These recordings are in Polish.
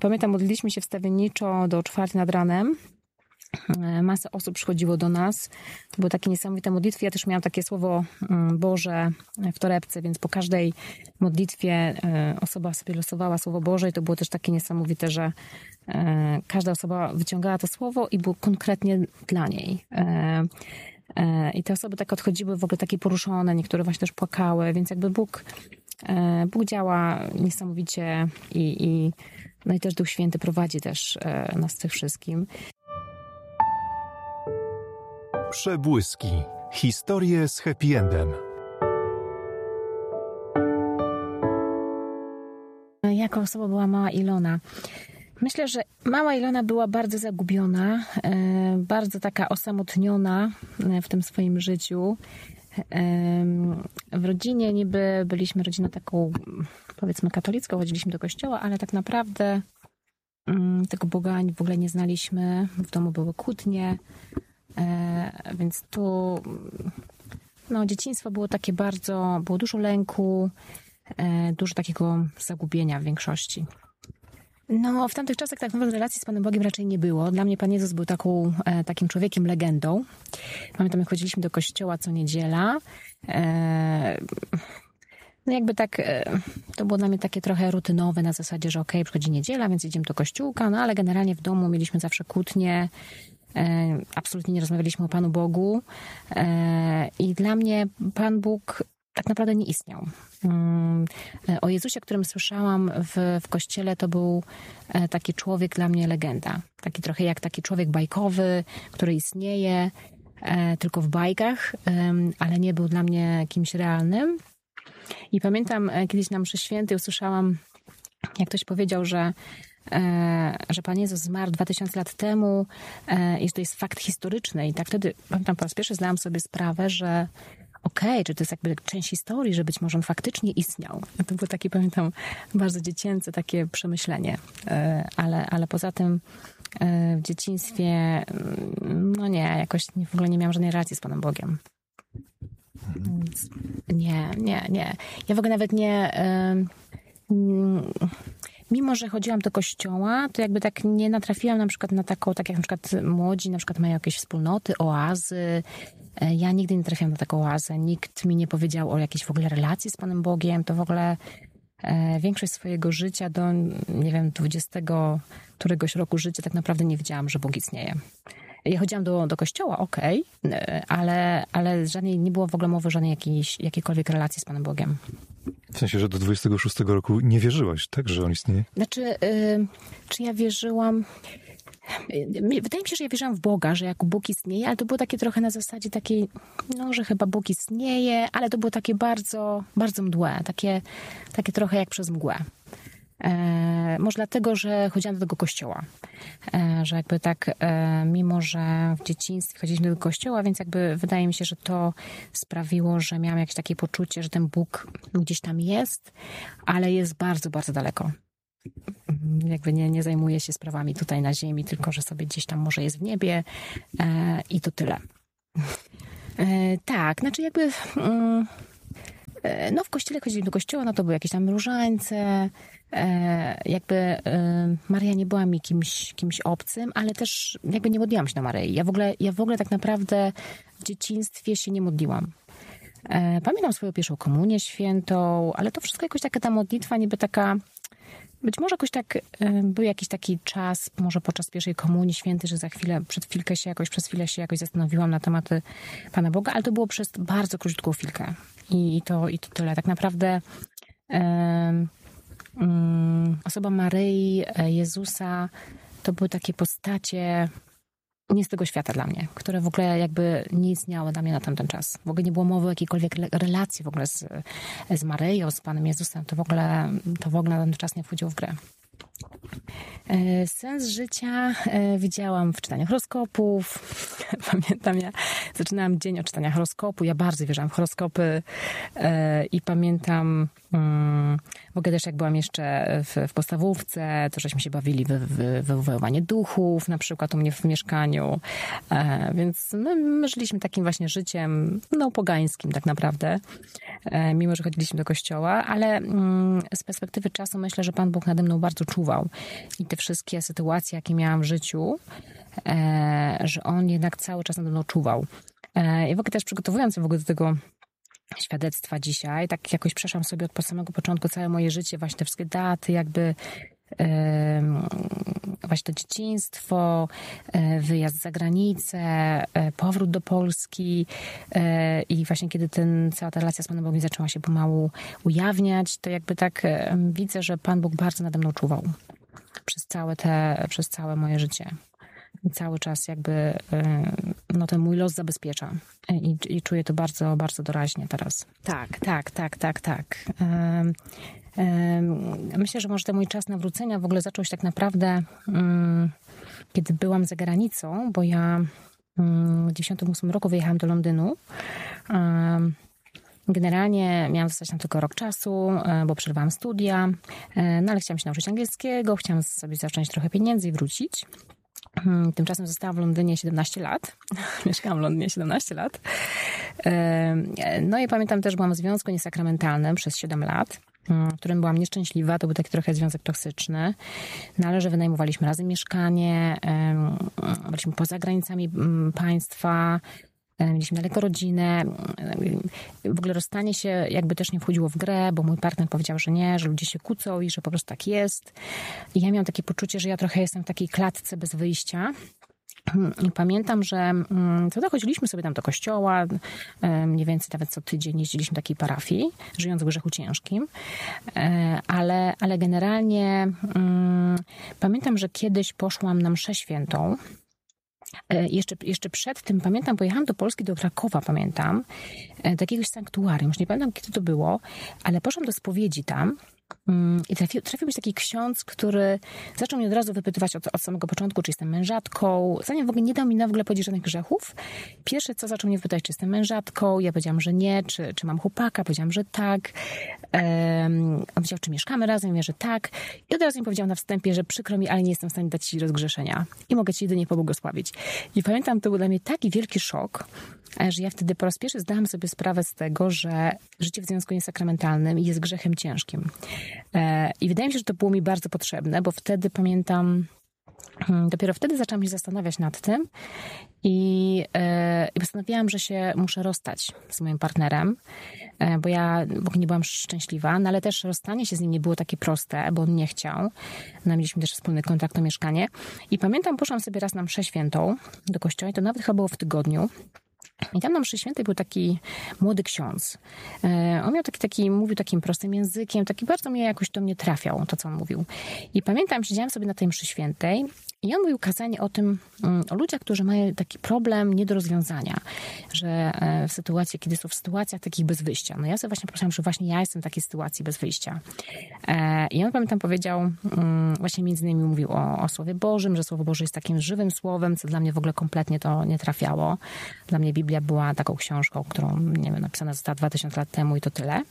Pamiętam, modliliśmy się wstawienniczo do 4 nad ranem. Masę osób przychodziło do nas. To były takie niesamowite modlitwy. Ja też miałam takie słowo Boże w torebce, więc po każdej modlitwie osoba sobie losowała słowo Boże i to było też takie niesamowite, że każda osoba wyciągała to słowo i było konkretnie dla niej. I te osoby tak odchodziły w ogóle takie poruszone, niektóre właśnie też płakały, więc jakby Bóg działa niesamowicie no i też Duch Święty prowadzi też nas w tych wszystkim. Przebłyski. Historie z happy endem. Jaka osoba była mała Ilona? Myślę, że mała Ilona była bardzo zagubiona, bardzo taka osamotniona w tym swoim życiu. W rodzinie niby byliśmy rodziną taką, powiedzmy, katolicką, chodziliśmy do kościoła, ale tak naprawdę tego Boga w ogóle nie znaliśmy. W domu były kłótnie, więc tu dzieciństwo było takie było dużo lęku, dużo takiego zagubienia w większości. W tamtych czasach tak naprawdę relacji z Panem Bogiem raczej nie było. Dla mnie Pan Jezus był takim człowiekiem legendą. Pamiętam, jak chodziliśmy do kościoła co niedziela. To było dla mnie takie trochę rutynowe na zasadzie, że przychodzi niedziela, więc idziemy do kościółka, ale generalnie w domu mieliśmy zawsze kłótnie. Absolutnie nie rozmawialiśmy o Panu Bogu. I dla mnie Pan Bóg tak naprawdę nie istniał. O Jezusie, o którym słyszałam w kościele, to był taki człowiek dla mnie legenda. Taki trochę jak taki człowiek bajkowy, który istnieje tylko w bajkach, ale nie był dla mnie kimś realnym. I pamiętam, kiedyś na mszy świętej usłyszałam, jak ktoś powiedział, że Pan Jezus zmarł 2000 lat temu i że to jest fakt historyczny. I tak wtedy, pamiętam, po raz pierwszy zdałam sobie sprawę, że czy to jest jakby część historii, że być może on faktycznie istniał. To było takie, pamiętam, bardzo dziecięce takie przemyślenie. Ale poza tym w dzieciństwie jakoś w ogóle nie miałam żadnej relacji z Panem Bogiem. Nie. Ja w ogóle nawet nie... Mimo że chodziłam do kościoła, to jakby tak nie natrafiłam na przykład na taką, tak jak na przykład młodzi na przykład mają jakieś wspólnoty, oazy. Ja nigdy nie trafiłam na taką oazę. Nikt mi nie powiedział o jakiejś w ogóle relacji z Panem Bogiem. To w ogóle większość swojego życia do, 20 któregoś roku życia tak naprawdę nie wiedziałam, że Bóg istnieje. Ja chodziłam do kościoła, ale żadnej, nie było w ogóle mowy o żadnej jakiejkolwiek relacji z Panem Bogiem. W sensie, że do 26 roku nie wierzyłaś, tak, że on istnieje? Znaczy, czy ja wierzyłam... Wydaje mi się, że ja wierzyłam w Boga, że jako Bóg istnieje, ale to było takie trochę na zasadzie takiej, że chyba Bóg istnieje, ale to było takie bardzo, bardzo mdłe, takie trochę jak przez mgłę. Może dlatego, że chodziłam do tego kościoła, że jakby tak, mimo że w dzieciństwie chodziliśmy do kościoła, więc jakby wydaje mi się, że to sprawiło, że miałam jakieś takie poczucie, że ten Bóg gdzieś tam jest, ale jest bardzo, bardzo daleko. Jakby nie zajmuje się sprawami tutaj na ziemi, tylko że sobie gdzieś tam może jest w niebie i to tyle. Tak, znaczy jakby... w kościele chodziliśmy do kościoła, to były jakieś tam różańce, jakby Maria nie była mi kimś obcym, ale też jakby nie modliłam się do Maryi. Ja w ogóle tak naprawdę w dzieciństwie się nie modliłam. Pamiętam swoją pierwszą komunię świętą, ale to wszystko jakoś taka ta modlitwa niby taka, być może jakoś tak był jakiś taki czas, może podczas pierwszej komunii świętej, że przez chwilę się jakoś zastanowiłam na tematy Pana Boga, ale to było przez bardzo krótką chwilkę. I to tyle. Tak naprawdę osoba Maryi, Jezusa, to były takie postacie nie z tego świata dla mnie, które w ogóle jakby nie istniały dla mnie na tamten czas. W ogóle nie było mowy o jakiejkolwiek relacji w ogóle z Maryją, z Panem Jezusem. To w ogóle na ten czas nie wchodziło w grę. Sens życia widziałam w czytaniu horoskopów. Pamiętam, ja zaczynałam dzień od czytania horoskopu. Ja bardzo wierzyłam w horoskopy i pamiętam w ogóle też jak byłam jeszcze w podstawówce, to żeśmy się bawili w wywoływanie duchów, na przykład u mnie w mieszkaniu. Więc my żyliśmy takim właśnie życiem, pogańskim tak naprawdę, mimo że chodziliśmy do kościoła, ale z perspektywy czasu myślę, że Pan Bóg nade mną bardzo czuwał. I te wszystkie sytuacje, jakie miałam w życiu, że On jednak cały czas nade mną czuwał. I w ogóle też przygotowując się do tego świadectwa dzisiaj, tak jakoś przeszłam sobie od samego początku całe moje życie, właśnie te wszystkie daty, jakby właśnie to dzieciństwo, wyjazd za granicę, powrót do Polski i właśnie kiedy cała ta relacja z Panem Bogiem zaczęła się pomału ujawniać, to jakby tak widzę, że Pan Bóg bardzo nade mną czuwał przez całe moje życie. I cały czas jakby ten mój los zabezpiecza. I czuję to bardzo, bardzo doraźnie teraz. Tak. Myślę, że może ten mój czas nawrócenia w ogóle zaczął się tak naprawdę, kiedy byłam za granicą, bo ja w 1998 roku wyjechałam do Londynu. Generalnie miałam zostać tam tylko rok czasu, bo przerwałam studia, ale chciałam się nauczyć angielskiego, chciałam sobie zacząć trochę pieniędzy i wrócić. Tymczasem zostałam w Londynie 17 lat. Mieszkałam w Londynie 17 lat. No i pamiętam też, byłam w związku niesakramentalnym przez 7 lat, w którym byłam nieszczęśliwa. To był taki trochę związek toksyczny. No ale że wynajmowaliśmy razem mieszkanie, byliśmy poza granicami państwa, mieliśmy daleko rodzinę. W ogóle rozstanie się jakby też nie wchodziło w grę, bo mój partner powiedział, że nie, że ludzie się kłócą i że po prostu tak jest. I ja miałam takie poczucie, że ja trochę jestem w takiej klatce bez wyjścia. I pamiętam, że wtedy chodziliśmy sobie tam do kościoła, mniej więcej nawet co tydzień jeździliśmy do takiej parafii, żyjąc w grzechu ciężkim, ale generalnie pamiętam, że kiedyś poszłam na mszę świętą. Jeszcze przed tym, pamiętam, pojechałam do Polski, do Krakowa, pamiętam, do jakiegoś sanktuarium, już nie pamiętam, kiedy to było, ale poszłam do spowiedzi tam i trafił być taki ksiądz, który zaczął mnie od razu wypytywać od samego początku, czy jestem mężatką, zanim w ogóle nie dał mi w ogóle powiedzieć żadnych grzechów. Pierwsze co, zaczął mnie wypytać, czy jestem mężatką, ja powiedziałam, że nie, czy mam chłopaka, powiedziałam, że tak. On powiedział, czy mieszkamy razem, ja mówię, że tak. I od razu mi powiedział na wstępie, że przykro mi, ale nie jestem w stanie dać ci rozgrzeszenia i mogę ci jedynie pobłogosławić. I pamiętam, to był dla mnie taki wielki szok, że ja wtedy po raz pierwszy zdałam sobie sprawę z tego, że życie w związku niesakramentalnym jest grzechem ciężkim. I wydaje mi się, że to było mi bardzo potrzebne, bo wtedy pamiętam, dopiero wtedy zaczęłam się zastanawiać nad tym i postanowiłam, że się muszę rozstać z moim partnerem, bo ja nie byłam szczęśliwa, no ale też rozstanie się z nim nie było takie proste, bo on nie chciał. No, mieliśmy też wspólny kontrakt o mieszkanie. I pamiętam, poszłam sobie raz na mszę świętą do kościoła i to nawet chyba było w tygodniu. I tam na mszy świętej był taki młody ksiądz. On miał mówił takim prostym językiem, taki bardzo jakoś do mnie trafiał, to co on mówił. I pamiętam, siedziałam sobie na tej mszy świętej i on mówił kazanie o ludziach, którzy mają taki problem nie do rozwiązania, że kiedy są w sytuacjach takich bez wyjścia. No ja sobie właśnie pomyślałam, że właśnie ja jestem w takiej sytuacji bez wyjścia. I on pamiętam powiedział, właśnie między innymi mówił o Słowie Bożym, że Słowo Boże jest takim żywym słowem, co dla mnie w ogóle kompletnie to nie trafiało. Dla mnie Biblia była taką książką, którą, nie wiem, napisana została 2000 lat temu i to tyle.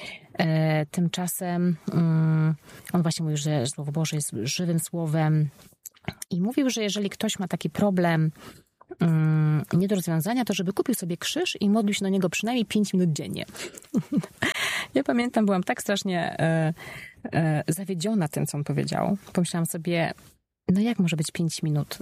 Tymczasem on właśnie mówił, że Słowo Boże jest żywym słowem i mówił, że jeżeli ktoś ma taki problem nie do rozwiązania, to żeby kupił sobie krzyż i modlił się do niego przynajmniej 5 minut dziennie. Ja pamiętam, byłam tak strasznie zawiedziona tym, co on powiedział. Pomyślałam sobie, no jak może być 5 minut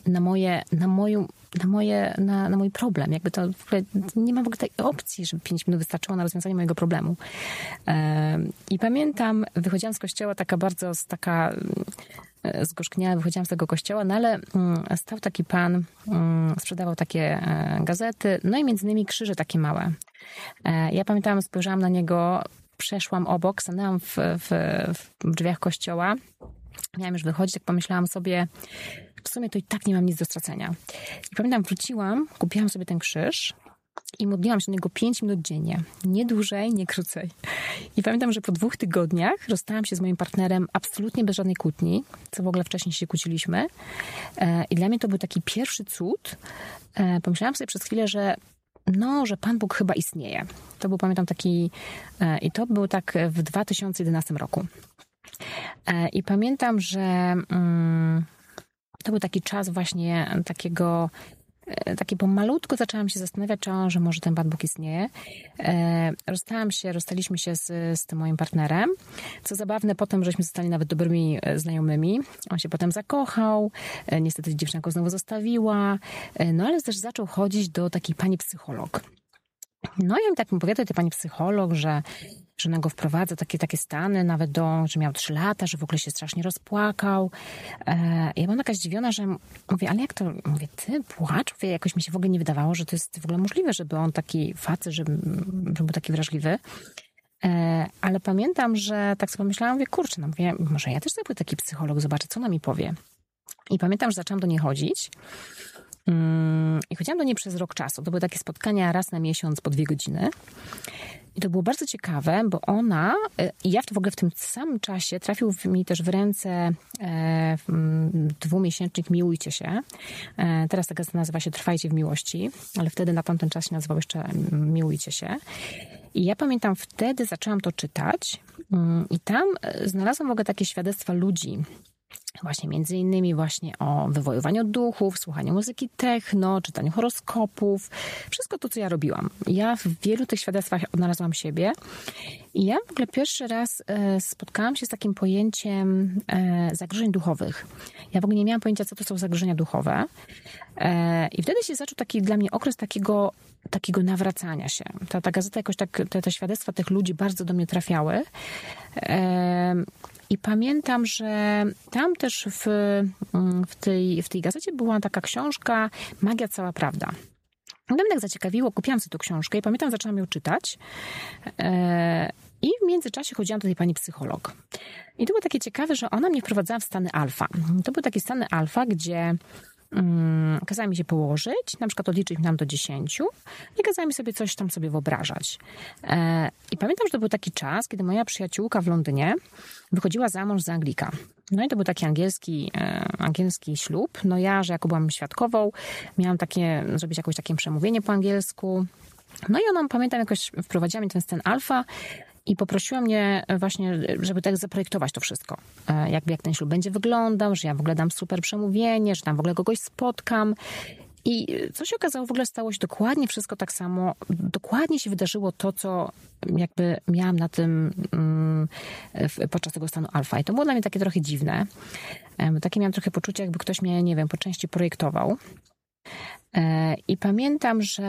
na mój problem? Jakby to w ogóle nie ma w ogóle tej opcji, żeby 5 minut wystarczyło na rozwiązanie mojego problemu. I pamiętam, wychodziłam z kościoła taka zgorzkniała, wychodziłam z tego kościoła, no ale stał taki pan, sprzedawał takie gazety, no i między innymi krzyże takie małe. Ja pamiętam, spojrzałam na niego, przeszłam obok, stanęłam w drzwiach kościoła. Miałam już wychodzić, tak pomyślałam sobie, w sumie to i tak nie mam nic do stracenia. I pamiętam, wróciłam, kupiłam sobie ten krzyż I modliłam się do niego 5 minut dziennie. Nie dłużej, nie krócej. I pamiętam, że po 2 tygodniach rozstałam się z moim partnerem absolutnie bez żadnej kłótni, co w ogóle wcześniej się kłóciliśmy. I dla mnie to był taki pierwszy cud. Pomyślałam sobie przez chwilę, że Pan Bóg chyba istnieje. To był, pamiętam, taki... I to był tak w 2011 roku. I pamiętam, że to był taki czas właśnie takie pomalutku zaczęłam się zastanawiać, że może ten Pan Bóg istnieje. Rozstaliśmy się z tym moim partnerem. Co zabawne, potem żeśmy zostali nawet dobrymi znajomymi. On się potem zakochał. Niestety dziewczyna go znowu zostawiła. Ale też zaczął chodzić do takiej pani psycholog. No i on tak mi opowiada, tej pani psycholog, że ona go wprowadza takie stany, nawet że miał 3 lata, że w ogóle się strasznie rozpłakał. Ja byłam taka zdziwiona, że mówię, ale jak to? Mówię, ty płacz? Mówię, jakoś mi się w ogóle nie wydawało, że to jest w ogóle możliwe, żeby on taki facet, żeby był taki wrażliwy. Ale pamiętam, że tak sobie pomyślałam, mówię, kurczę, mówię, może ja też sobie taki psycholog, zobaczę, co ona mi powie. I pamiętam, że zaczęłam do niej chodzić. I chodziłam do niej przez rok czasu. To były takie spotkania raz na miesiąc po 2 godziny. I to było bardzo ciekawe, bo ona, i ja w tym samym czasie trafił mi też w ręce 2-miesięcznik Miłujcie się. Teraz ta gazeta nazywa się Trwajcie w miłości, ale wtedy na tamten czas się nazywał jeszcze Miłujcie się. I ja pamiętam, wtedy zaczęłam to czytać i tam znalazłam w ogóle takie świadectwa ludzi, właśnie między innymi właśnie o wywoływaniu duchów, słuchaniu muzyki techno, czytaniu horoskopów. Wszystko to, co ja robiłam. Ja w wielu tych świadectwach odnalazłam siebie. I ja w ogóle pierwszy raz spotkałam się z takim pojęciem zagrożeń duchowych. Ja w ogóle nie miałam pojęcia, co to są zagrożenia duchowe. I wtedy się zaczął taki dla mnie okres takiego nawracania się. Ta gazeta jakoś tak, te świadectwa tych ludzi bardzo do mnie trafiały. I pamiętam, że tam też w tej gazecie była taka książka Magia, cała prawda. Mnie tak zaciekawiło, kupiłam sobie tę książkę i pamiętam, zaczęłam ją czytać. I w międzyczasie chodziłam do tej pani psycholog. I to było takie ciekawe, że ona mnie wprowadzała w stany alfa. To były takie stany alfa, gdzie kazała mi się położyć, na przykład odliczyć nam do 10 i kazała mi sobie coś tam sobie wyobrażać. I pamiętam, że to był taki czas, kiedy moja przyjaciółka w Londynie wychodziła za mąż za Anglika. No i to był taki angielski ślub. No ja, że jako byłam świadkową, miałam zrobić jakieś takie przemówienie po angielsku. No i ona, pamiętam, jakoś wprowadziła mnie ten stan alfa i poprosiła mnie właśnie, żeby tak zaprojektować to wszystko. Jak ten ślub będzie wyglądał, że ja w ogóle dam super przemówienie, że tam w ogóle kogoś spotkam. I co się okazało, w ogóle stało się dokładnie wszystko tak samo. Dokładnie się wydarzyło to, co jakby miałam na tym podczas tego stanu alfa. I to było dla mnie takie trochę dziwne. Takie miałam trochę poczucie, jakby ktoś mnie, nie wiem, po części projektował. I pamiętam, że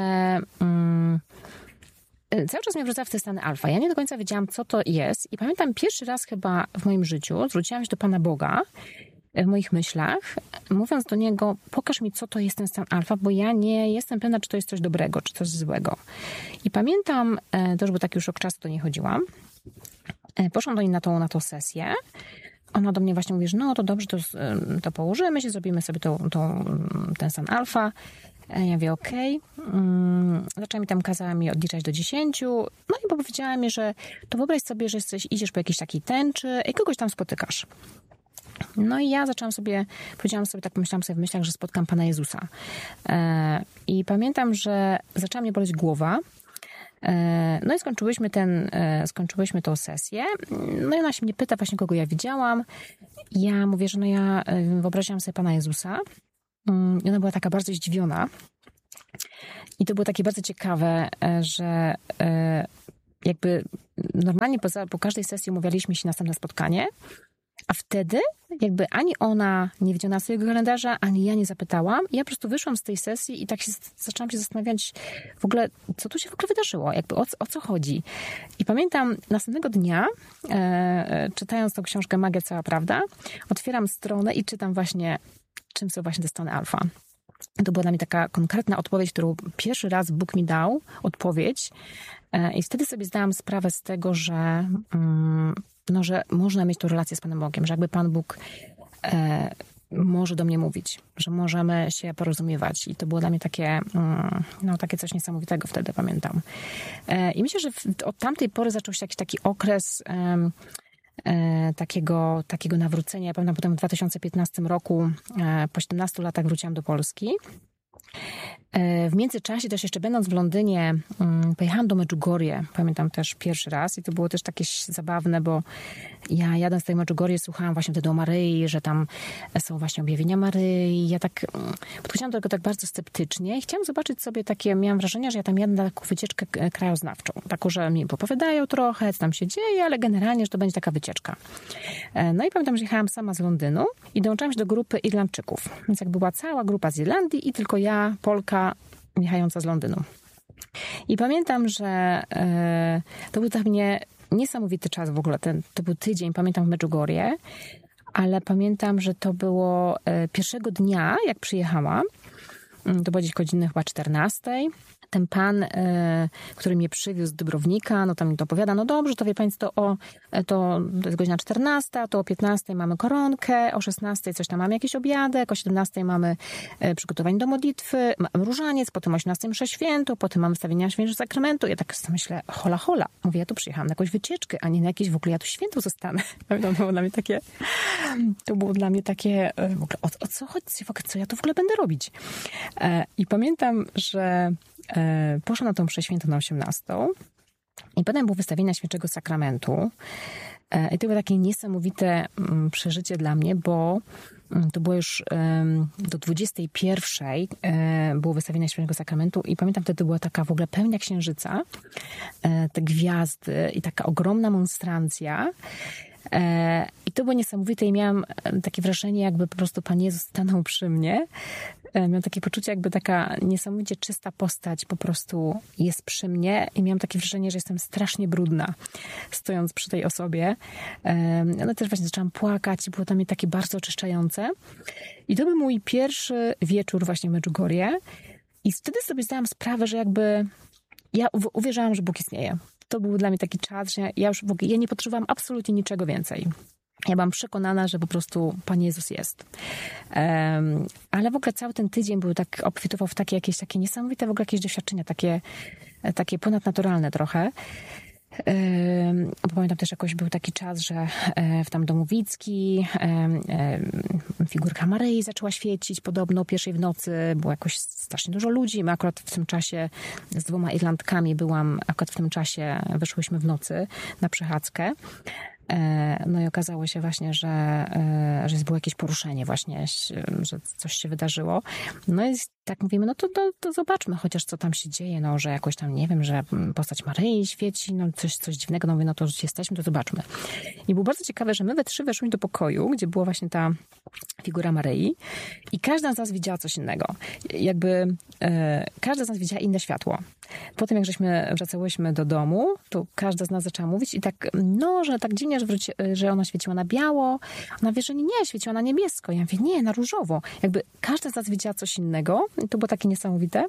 cały czas mnie wrzucała w te stany alfa. Ja nie do końca wiedziałam, co to jest. I pamiętam pierwszy raz chyba w moim życiu zwróciłam się do Pana Boga w moich myślach, mówiąc do Niego, pokaż mi, co to jest ten stan alfa, bo ja nie jestem pewna, czy to jest coś dobrego, czy coś złego. I pamiętam, to już był taki już rok czasu, do niej chodziłam. Poszłam do niej na tą sesję. Ona do mnie właśnie mówi, że no to dobrze, to położymy się, zrobimy sobie ten stan alfa. Ja mówię, okej. Kazała mi odliczać do 10. No i powiedziała mi, że to wyobraź sobie, że idziesz po jakiejś takiej tęczy i kogoś tam spotykasz. No i ja pomyślałam sobie w myślach, że spotkam Pana Jezusa. I pamiętam, że zaczęła mnie boleć głowa. No i skończyłyśmy tą sesję. No i ona się mnie pyta właśnie, kogo ja widziałam. Ja mówię, że ja wyobraziłam sobie Pana Jezusa. I ona była taka bardzo zdziwiona. I to było takie bardzo ciekawe, że jakby normalnie po każdej sesji umawialiśmy się na następne spotkanie, a wtedy jakby ani ona nie wiedziała swojego kalendarza, ani ja nie zapytałam. Ja po prostu wyszłam z tej sesji i tak zaczęłam się zastanawiać w ogóle, co tu się w ogóle wydarzyło, jakby o co chodzi. I pamiętam następnego dnia, czytając tą książkę Magia, cała prawda, otwieram stronę i czytam właśnie, czym są właśnie te stany alfa. To była dla mnie taka konkretna odpowiedź, którą pierwszy raz Bóg mi dał, odpowiedź. I wtedy sobie zdałam sprawę z tego, że że można mieć tą relację z Panem Bogiem, że jakby Pan Bóg może do mnie mówić, że możemy się porozumiewać. I to było dla mnie takie, takie coś niesamowitego wtedy, pamiętam. I myślę, że od tamtej pory zaczął się jakiś taki okres takiego nawrócenia. Ja pamiętam, potem w 2015 roku, po 17 latach wróciłam do Polski. W międzyczasie też jeszcze będąc w Londynie pojechałam do Medjugorje, pamiętam też pierwszy raz i to było też takie zabawne, bo ja jadąc z tej Medjugorje słuchałam właśnie wtedy o Maryi, że tam są właśnie objawienia Maryi. Ja tak podchodziłam do tego tak bardzo sceptycznie i chciałam zobaczyć sobie takie, miałam wrażenie, że ja tam jadę na taką wycieczkę krajoznawczą. Taką, że mi opowiadają trochę, co tam się dzieje, ale generalnie, że to będzie taka wycieczka. No i pamiętam, że jechałam sama z Londynu i dołączałam się do grupy Irlandczyków. Więc jakby była cała grupa z Irlandii i tylko ja, Polka, jechająca z Londynu. I pamiętam, że to był dla mnie niesamowity czas w ogóle. To był tydzień, pamiętam, w Medjugorje, ale pamiętam, że to było pierwszego dnia, jak przyjechałam. To było gdzieś godziny chyba 14. Ten pan, który mnie przywiózł z Dubrownika, no tam mi to opowiada, no dobrze, to wie pani, to jest godzina 14, to o 15 mamy koronkę, o 16 coś tam mamy jakiś obiadek, o 17 mamy przygotowanie do modlitwy, mamy różaniec, potem o 18 mszę świętą, potem mamy stawienie świętego sakramentu. Ja tak sobie myślę, hola. Mówię, ja tu przyjechałam na jakąś wycieczkę, a nie na jakieś, w ogóle ja tu świętą zostanę. To było dla mnie takie, w ogóle, o co chodzi, co ja tu w ogóle będę robić? I pamiętam, że poszłam na tą mszę świętą na 18 i potem było wystawienie świętego sakramentu. I to było takie niesamowite przeżycie dla mnie, bo to było już do 21 było wystawienie świętego sakramentu i pamiętam, wtedy była taka w ogóle pełnia księżyca, te gwiazdy i taka ogromna monstrancja. I to było niesamowite i miałam takie wrażenie, jakby po prostu Pan Jezus stanął przy mnie. Miałam takie poczucie, jakby taka niesamowicie czysta postać po prostu jest przy mnie i miałam takie wrażenie, że jestem strasznie brudna, stojąc przy tej osobie. No też właśnie zaczęłam płakać i było dla mnie takie bardzo oczyszczające. I to był mój pierwszy wieczór właśnie w Medjugorje i wtedy sobie zdałam sprawę, że jakby ja uwierzyłam, że Bóg istnieje. To był dla mnie taki czas, że ja już w ogóle nie potrzebowałam absolutnie niczego więcej. Ja byłam przekonana, że po prostu Pan Jezus jest. Ale w ogóle cały ten tydzień był tak, obfitował w takie jakieś takie niesamowite w ogóle jakieś doświadczenia, takie ponadnaturalne trochę. Pamiętam też jakoś był taki czas, że w tam domu Wicki figurka Maryi zaczęła świecić podobno o 1:00 w nocy. Było jakoś strasznie dużo ludzi. My akurat w tym czasie z 2 Irlandkami akurat w tym czasie wyszłyśmy w nocy na przechadzkę. No i okazało się właśnie, że było jakieś poruszenie właśnie, że coś się wydarzyło. No i tak mówimy, no to zobaczmy chociaż co tam się dzieje, no że jakoś tam, nie wiem, że postać Maryi świeci, no coś dziwnego, no mówię, no to już jesteśmy, to zobaczmy. I było bardzo ciekawe, że my we 3 weszłyśmy do pokoju, gdzie była właśnie ta figura Maryi i każda z nas widziała coś innego. Jakby każda z nas widziała inne światło. Potem jak żeśmy wracałyśmy do domu, to każda z nas zaczęła mówić i tak, no, że tak dziwnie, że ona świeciła na biało. Ona wie, że nie, świeciła na niebiesko. Ja mówię, nie, na różowo. Jakby każda z nas widziała coś innego. I to było takie niesamowite.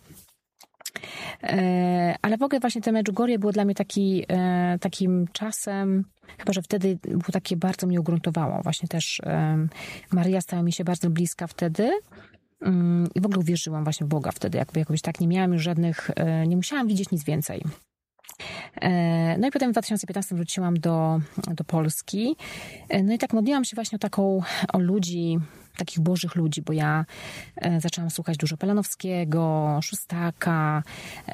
Ale w ogóle właśnie te Medjugorje było dla mnie takim czasem, chyba że wtedy było takie, bardzo mnie ugruntowało. Właśnie też Maryja stała mi się bardzo bliska wtedy. I w ogóle uwierzyłam właśnie w Boga wtedy. Jakoś tak nie miałam już nie musiałam widzieć nic więcej. No i potem w 2015 wróciłam do Polski. No i tak modliłam się właśnie o ludzi, takich bożych ludzi, bo ja zaczęłam słuchać dużo Pelanowskiego, Szóstaka.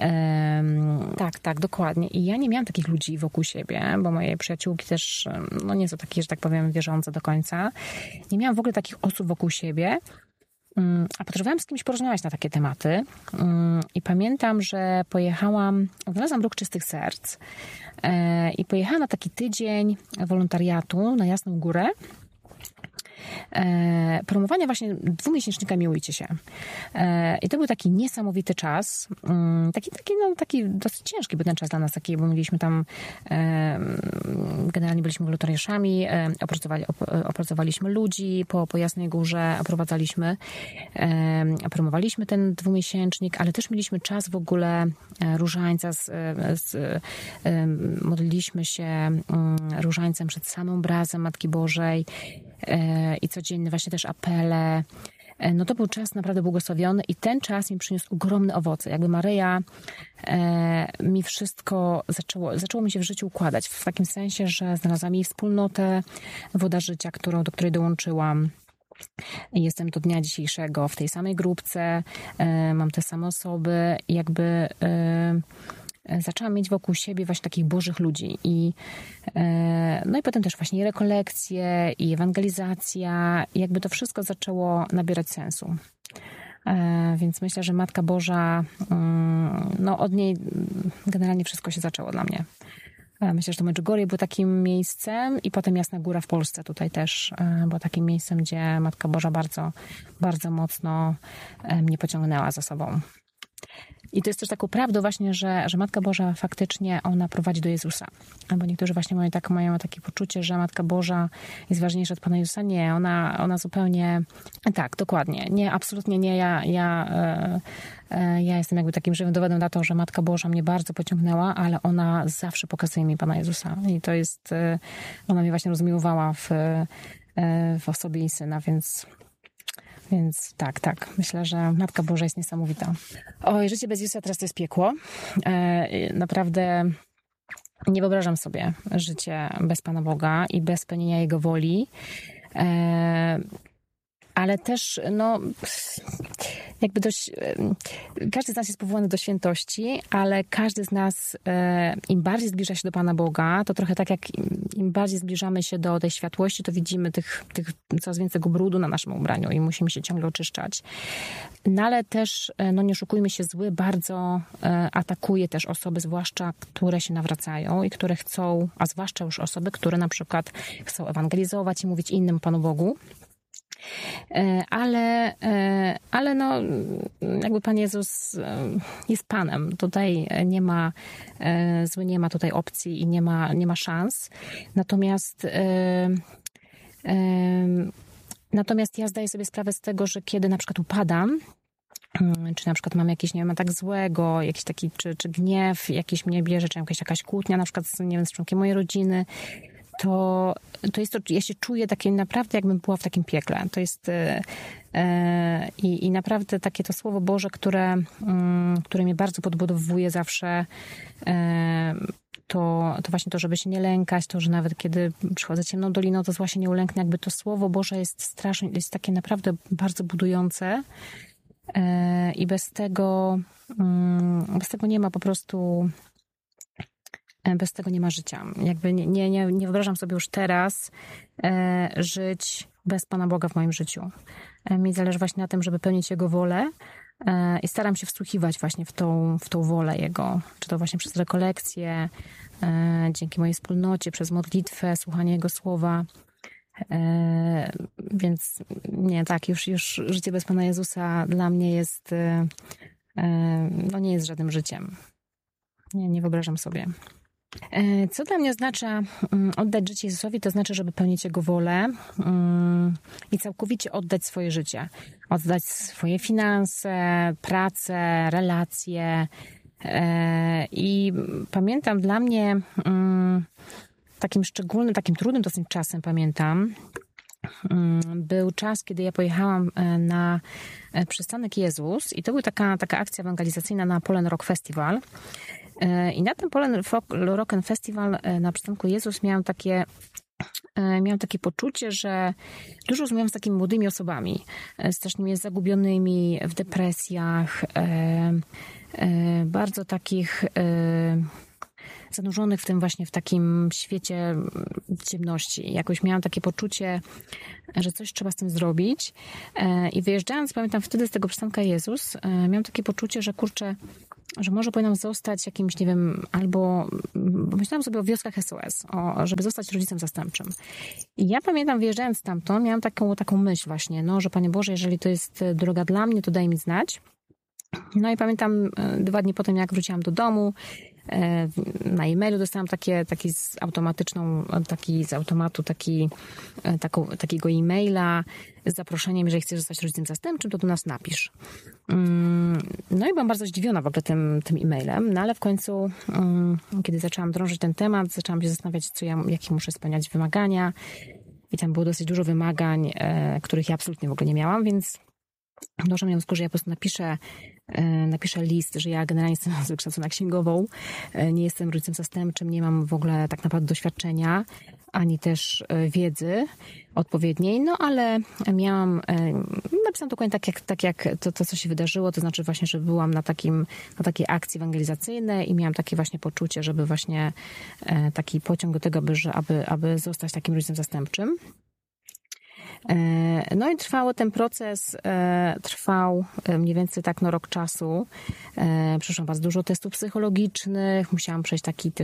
Tak, dokładnie. I ja nie miałam takich ludzi wokół siebie, bo moje przyjaciółki też no nie są takie, że tak powiem, wierzące do końca. Nie miałam w ogóle takich osób wokół siebie. A potrzebowałam z kimś porozmawiać na takie tematy. I pamiętam, że odnalazłam Ruch Czystych Serc i pojechałam na taki tydzień wolontariatu na Jasną Górę. Promowania właśnie 2-miesięcznika Miłujcie się. I to był taki niesamowity czas. Taki dosyć ciężki był ten czas dla nas, bo mieliśmy tam, generalnie byliśmy wolontariuszami, opracowaliśmy ludzi po Jasnej Górze, oprowadzaliśmy, promowaliśmy ten 2-miesięcznik, ale też mieliśmy czas w ogóle różańca, modliliśmy się różańcem przed samym obrazem Matki Bożej. i codziennie właśnie też apele. No to był czas naprawdę błogosławiony i ten czas mi przyniósł ogromne owoce. Jakby Maryja mi wszystko zaczęło mi się w życiu układać. W takim sensie, że znalazłam jej wspólnotę, Woda Życia, do której dołączyłam. Jestem do dnia dzisiejszego w tej samej grupce, mam te same osoby i jakby zaczęłam mieć wokół siebie właśnie takich bożych ludzi. No i potem też właśnie i rekolekcje, i ewangelizacja, i jakby to wszystko zaczęło nabierać sensu. Więc myślę, że Matka Boża, no od niej generalnie wszystko się zaczęło dla mnie. Myślę, że to Medjugorje było takim miejscem i potem Jasna Góra w Polsce tutaj też było takim miejscem, gdzie Matka Boża bardzo, bardzo mocno mnie pociągnęła za sobą. I to jest też taką prawdą właśnie, że Matka Boża faktycznie ona prowadzi do Jezusa. Bo niektórzy właśnie mają takie poczucie, że Matka Boża jest ważniejsza od Pana Jezusa. Nie, ona zupełnie... Tak, dokładnie. Nie, absolutnie nie. Ja jestem jakby takim żywym dowodem na to, że Matka Boża mnie bardzo pociągnęła, ale ona zawsze pokazuje mi Pana Jezusa. I to jest... Ona mnie właśnie rozmiłowała w osobie jej Syna, Więc tak. Myślę, że Matka Boża jest niesamowita. Oj, życie bez Jezusa teraz to jest piekło. Naprawdę nie wyobrażam sobie życie bez Pana Boga i bez spełnienia Jego woli. Ale też, no, jakby każdy z nas jest powołany do świętości, ale każdy z nas, im bardziej zbliża się do Pana Boga, to trochę tak jak im bardziej zbliżamy się do tej światłości, to widzimy tych coraz więcej tego brudu na naszym ubraniu i musimy się ciągle oczyszczać. No ale też, no nie oszukujmy się, zły bardzo atakuje też osoby, zwłaszcza które się nawracają i które chcą, a zwłaszcza już osoby, które na przykład chcą ewangelizować i mówić innym o Panu Bogu. Ale no, jakby Pan Jezus jest Panem. Tutaj zły nie ma tutaj opcji i nie ma szans. Natomiast ja zdaję sobie sprawę z tego, że kiedy na przykład upadam, czy na przykład mam jakiś, nie wiem, atak złego, jakiś taki, czy gniew, jakiś mnie bierze, czy jakaś kłótnia, na przykład z członkiem mojej rodziny, to jest to, ja się czuję takie naprawdę, jakbym była w takim piekle. To jest i naprawdę takie to Słowo Boże, które mnie bardzo podbudowuje zawsze, to właśnie to, żeby się nie lękać, to, że nawet kiedy przychodzę ciemną doliną, to zła się nie ulęknę. Jakby to Słowo Boże jest strasznie, jest takie naprawdę bardzo budujące i bez tego nie ma po prostu... Bez tego nie ma życia. Jakby nie wyobrażam sobie już teraz żyć bez Pana Boga w moim życiu. Mi zależy właśnie na tym, żeby pełnić Jego wolę i staram się wsłuchiwać właśnie w tą wolę Jego. Czy to właśnie przez rekolekcje, dzięki mojej wspólnocie, przez modlitwę, słuchanie Jego słowa. Więc nie, tak, już życie bez Pana Jezusa dla mnie jest, no nie jest żadnym życiem. Nie wyobrażam sobie. Co dla mnie oznacza oddać życie Jezusowi, to znaczy, żeby pełnić Jego wolę i całkowicie oddać swoje życie. Oddać swoje finanse, pracę, relacje. I pamiętam dla mnie takim szczególnym, takim trudnym dosyć czasem, był czas, kiedy ja pojechałam na przystanek Jezus i to była taka akcja ewangelizacyjna na Polen Rock Festival. I na tym Polen Rock Festival na przystanku Jezus miałam takie poczucie, że dużo rozmawiałam z takimi młodymi osobami, strasznie zagubionymi w depresjach, bardzo takich zanurzonych w tym właśnie, w takim świecie ciemności. Jakoś miałam takie poczucie, że coś trzeba z tym zrobić. I wyjeżdżając, pamiętam wtedy z tego przystanka Jezus, miałam takie poczucie, że kurczę, że może powinnam zostać jakimś, nie wiem, albo myślałam sobie o wioskach SOS, żeby zostać rodzicem zastępczym. I ja pamiętam, wyjeżdżając stamtąd, miałam taką myśl właśnie, no, że Panie Boże, jeżeli to jest droga dla mnie, to daj mi znać. No i pamiętam 2 dni potem, jak wróciłam do domu, na e-mailu dostałam takiego e-maila z zaproszeniem, jeżeli chcesz zostać rodzicem zastępczym, to do nas napisz. No i byłam bardzo zdziwiona w ogóle tym e-mailem, no ale w końcu, kiedy zaczęłam drążyć ten temat, zaczęłam się zastanawiać, jakie muszę spełniać wymagania. i tam było dosyć dużo wymagań, których ja absolutnie w ogóle nie miałam, więc doszłam do wniosku, że ja po prostu napiszę list, że ja generalnie jestem z wykształcona księgową, nie jestem rodzicem zastępczym, nie mam w ogóle tak naprawdę doświadczenia, ani też wiedzy odpowiedniej, no ale napisałam dokładnie tak jak to, co się wydarzyło, to znaczy właśnie, że byłam na takiej akcji ewangelizacyjnej i miałam takie właśnie poczucie, żeby właśnie taki pociąg do tego, aby zostać takim rodzicem zastępczym. No i ten proces trwał mniej więcej tak rok czasu. Przeszłam bardzo dużo testów psychologicznych, musiałam przejść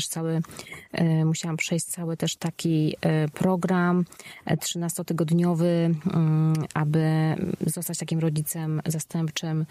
cały też taki program 13-tygodniowy, aby zostać takim rodzicem zastępczym.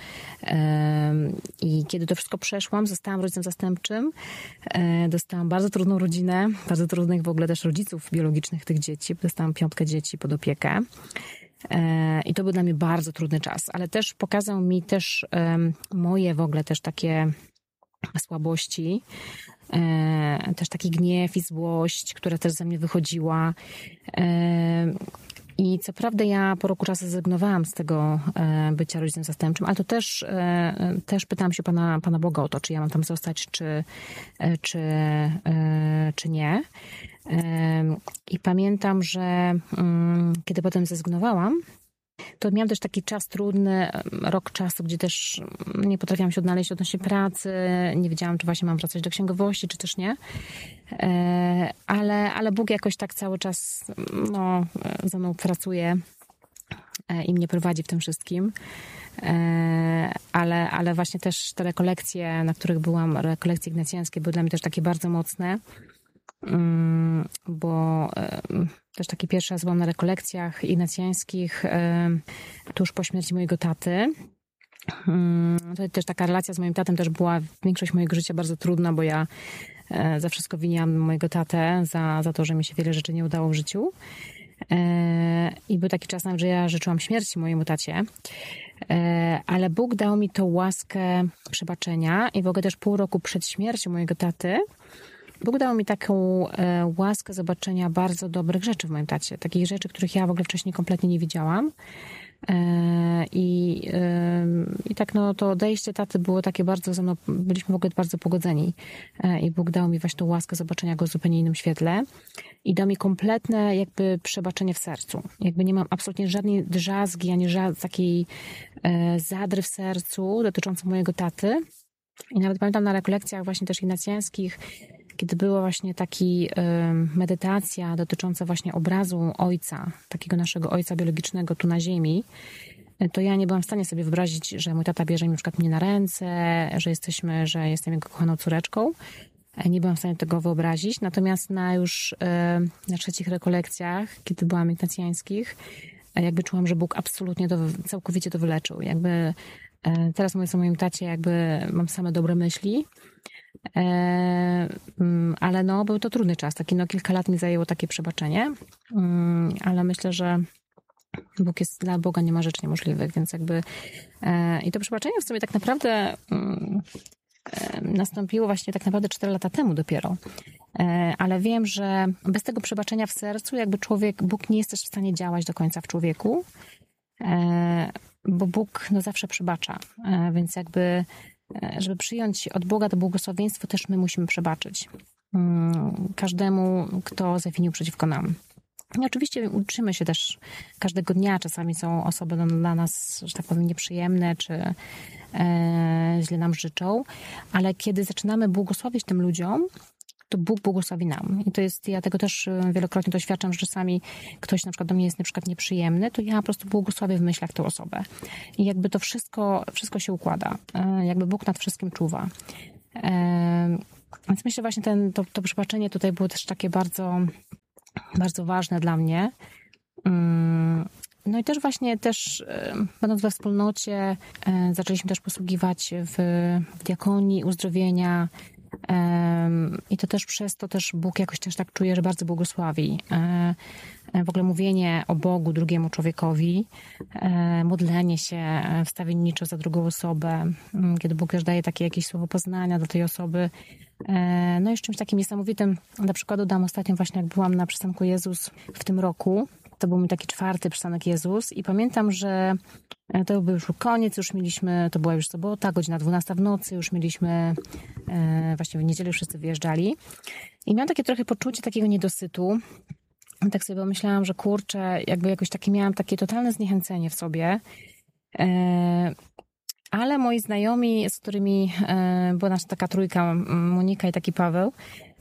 I kiedy to wszystko przeszłam, zostałam rodzicem zastępczym. Dostałam bardzo trudną rodzinę, bardzo trudnych w ogóle też rodziców biologicznych tych dzieci. Dostałam 5 dzieci pod opiekę. I to był dla mnie bardzo trudny czas, ale też pokazał mi też moje w ogóle też takie słabości, też taki gniew i złość, która też ze mnie wychodziła. I co prawda ja po roku czasu zrezygnowałam z tego bycia rodzicem zastępczym, ale to też pytałam się Pana Boga o to, czy ja mam tam zostać, czy nie. I pamiętam, że kiedy potem zrezygnowałam, to miałam też taki czas trudny, rok czasu, gdzie też nie potrafiłam się odnaleźć odnośnie pracy, nie wiedziałam, czy właśnie mam wracać do księgowości, czy też nie. Ale Bóg jakoś tak cały czas ze mną pracuje i mnie prowadzi w tym wszystkim. Ale właśnie też te rekolekcje, na których byłam, rekolekcje ignacjańskie, były dla mnie też takie bardzo mocne, bo też taki pierwszy raz byłam na rekolekcjach ignacjańskich tuż po śmierci mojego taty. To też taka relacja z moim tatem też była większość mojego życia bardzo trudna, bo ja za wszystko winiłam mojego tatę, za to, że mi się wiele rzeczy nie udało w życiu. I był taki czas, że ja życzyłam śmierci mojemu tacie, ale Bóg dał mi tą łaskę przebaczenia i w ogóle też pół roku przed śmiercią mojego taty Bóg dał mi taką łaskę zobaczenia bardzo dobrych rzeczy w moim tacie. Takich rzeczy, których ja w ogóle wcześniej kompletnie nie widziałam. I tak to odejście taty było takie bardzo ze mną, byliśmy w ogóle bardzo pogodzeni. I Bóg dał mi właśnie tą łaskę zobaczenia go w zupełnie innym świetle. I dał mi kompletne jakby przebaczenie w sercu. Jakby nie mam absolutnie żadnej drzazgi, ani takiej zadry w sercu dotyczącej mojego taty. I nawet pamiętam na rekolekcjach właśnie też ignacjańskich, kiedy była właśnie taki medytacja dotycząca właśnie obrazu ojca, takiego naszego ojca biologicznego tu na ziemi, to ja nie byłam w stanie sobie wyobrazić, że mój tata bierze mi na przykład mnie na ręce, że jestem jego kochaną córeczką. Nie byłam w stanie tego wyobrazić. Natomiast na 3 rekolekcjach, kiedy byłam ignacjańskich, jakby czułam, że Bóg absolutnie całkowicie to wyleczył. Jakby teraz mówiąc o moim tacie, jakby mam same dobre myśli. Ale był to trudny czas. Kilka lat mi zajęło takie przebaczenie. Ale myślę, że dla Boga nie ma rzeczy niemożliwych, więc i to przebaczenie w sobie tak naprawdę nastąpiło właśnie tak naprawdę 4 lata temu dopiero. Ale wiem, że bez tego przebaczenia w sercu Bóg nie jest też w stanie działać do końca w człowieku, bo Bóg zawsze przebacza, więc żeby przyjąć od Boga to błogosławieństwo, też my musimy przebaczyć każdemu, kto zawinił przeciwko nam. I oczywiście uczymy się też każdego dnia. Czasami są osoby dla nas, że tak powiem, nieprzyjemne, czy źle nam życzą, ale kiedy zaczynamy błogosławić tym ludziom, to Bóg błogosławi nam. I to jest, ja tego też wielokrotnie doświadczam, że czasami ktoś na przykład do mnie jest na przykład nieprzyjemny, to ja po prostu błogosławię w myślach tę osobę. I to wszystko się układa. Bóg nad wszystkim czuwa. Więc myślę właśnie to przebaczenie tutaj było też takie bardzo, bardzo ważne dla mnie. No i też właśnie będąc we wspólnocie zaczęliśmy też posługiwać w diakonii, uzdrowienia. I to też przez to też Bóg jakoś też tak czuje, że bardzo błogosławi. W ogóle mówienie o Bogu drugiemu człowiekowi, modlenie się wstawienniczo za drugą osobę, kiedy Bóg też daje takie jakieś słowo poznania do tej osoby. No i z czymś takim niesamowitym, na przykład dam ostatnio właśnie, jak byłam na przystanku Jezus w tym roku, to był mój taki 4. przystanek Jezus i pamiętam, że to był już koniec, już mieliśmy, to była już sobota, godzina 12 w nocy, już mieliśmy, właśnie w niedzielę wszyscy wyjeżdżali i miałam takie trochę poczucie takiego niedosytu. I tak sobie pomyślałam, że kurczę, jakby jakoś takie miałam takie totalne zniechęcenie w sobie. Ale moi znajomi, z którymi była nasza taka trójka, Monika i taki Paweł,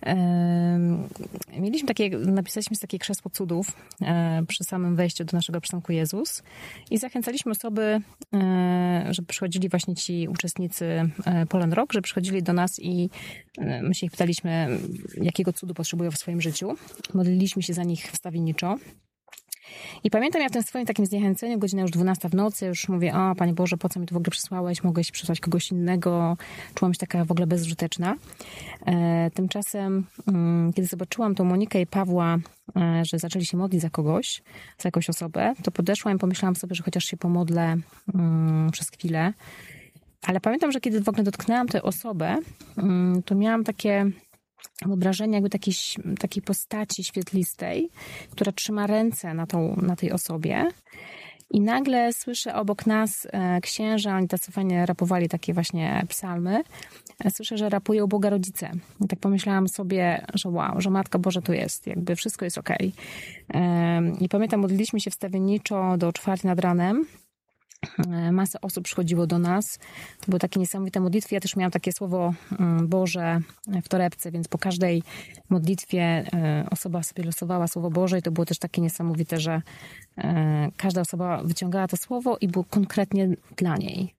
napisaliśmy takie krzesło cudów przy samym wejściu do naszego przystanku Jezus i zachęcaliśmy osoby, żeby przychodzili właśnie ci uczestnicy Poland Rock, że przychodzili do nas i my się ich pytaliśmy, jakiego cudu potrzebują w swoim życiu. Modliliśmy się za nich wstawienniczo. I pamiętam, ja w tym swoim takim zniechęceniu, godzina już 12 w nocy, już mówię, o Panie Boże, po co mi to w ogóle przysłałeś? Mogłeś przysłać kogoś innego. Czułam się taka w ogóle bezużyteczna. Tymczasem, kiedy zobaczyłam tą Monikę i Pawła, że zaczęli się modlić za kogoś, za jakąś osobę, to podeszłam i pomyślałam sobie, że chociaż się pomodlę przez chwilę. Ale pamiętam, że kiedy w ogóle dotknęłam tę osobę, to miałam takie wyobrażenie jakby takiej postaci świetlistej, która trzyma ręce na tej osobie i nagle słyszę obok nas księża, oni tacy fajnie rapowali takie właśnie psalmy, słyszę, że rapują Boga Rodzice. I tak pomyślałam sobie, że wow, że Matka Boża tu jest, jakby wszystko jest okej. I pamiętam, modliliśmy się wstawienniczo do 4 nad ranem. Masę osób przychodziło do nas. To były takie niesamowite modlitwy. Ja też miałam takie słowo Boże w torebce, więc po każdej modlitwie osoba sobie losowała słowo Boże i to było też takie niesamowite, że każda osoba wyciągała to słowo i było konkretnie dla niej.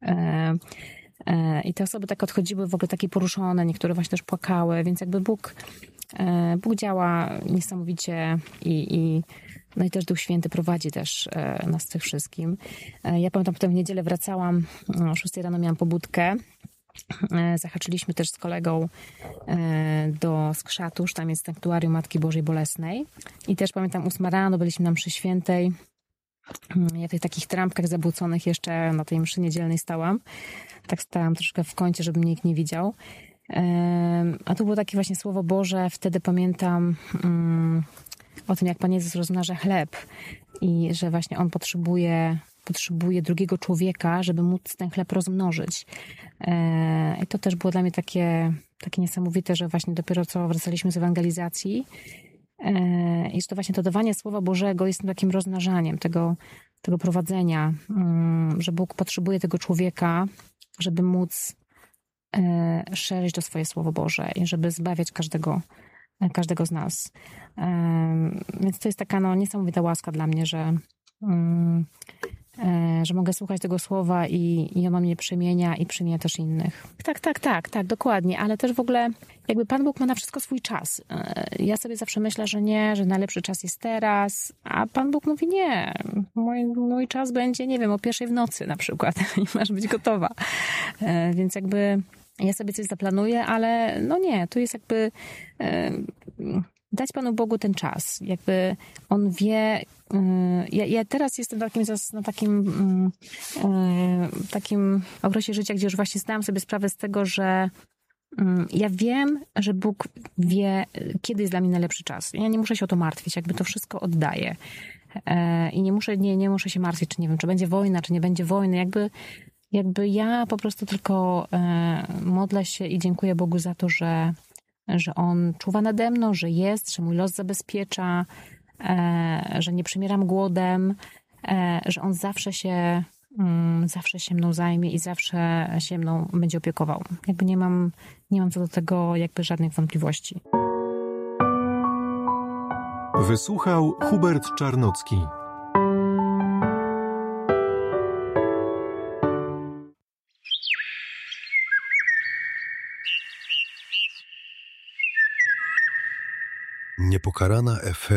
I te osoby tak odchodziły w ogóle takie poruszone, niektóre właśnie też płakały, więc jakby Bóg działa niesamowicie no i też Duch Święty prowadzi też nas tych wszystkim. Ja pamiętam, potem w niedzielę wracałam, o 6 rano miałam pobudkę. Zahaczyliśmy też z kolegą do Skrzatusz, tam jest sanktuarium Matki Bożej Bolesnej. I też pamiętam 8 rano, byliśmy na mszy świętej. Ja w tych takich trampkach zabłóconych jeszcze na tej mszy niedzielnej stałam. Tak stałam troszkę w kącie, żeby mnie nikt nie widział. A tu było takie właśnie Słowo Boże. Wtedy pamiętam o tym, jak Pan Jezus rozmnaża chleb i że właśnie On potrzebuje drugiego człowieka, żeby móc ten chleb rozmnożyć. I to też było dla mnie takie niesamowite, że właśnie dopiero co wracaliśmy z ewangelizacji i że to właśnie to dawanie Słowa Bożego jest takim rozmnażaniem tego prowadzenia, że Bóg potrzebuje tego człowieka, żeby móc szerzyć to swoje Słowo Boże i żeby zbawiać każdego z nas. Więc to jest taka niesamowita łaska dla mnie, że mogę słuchać tego słowa i ono mnie przemienia i przemienia też innych. Tak, dokładnie, ale też w ogóle jakby Pan Bóg ma na wszystko swój czas. Ja sobie zawsze myślę, że nie, że najlepszy czas jest teraz, a Pan Bóg mówi nie, mój czas będzie, nie wiem, o 1:00 w nocy na przykład i masz być gotowa. Więc jakby ja sobie coś zaplanuję, ale no nie, tu jest jakby dać Panu Bogu ten czas. Jakby On wie. Ja teraz jestem na takim okresie życia, gdzie już właśnie zdałam sobie sprawę z tego, że ja wiem, że Bóg wie, kiedy jest dla mnie najlepszy czas. Ja nie muszę się o to martwić, jakby to wszystko oddaję. I nie muszę się martwić, czy nie wiem, czy będzie wojna, czy nie będzie wojny. Jakby ja po prostu tylko modlę się i dziękuję Bogu za to, że On czuwa nade mną, że jest, że mój los zabezpiecza, że nie przymieram głodem, że On zawsze się mną zajmie i zawsze się mną będzie opiekował. Jakby nie mam co do tego jakby żadnych wątpliwości. Wysłuchał Hubert Czarnocki. Niepokalana FM.